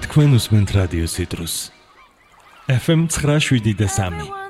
თქვენ უსმენთ რადიო ციტრუს FM 97 და 3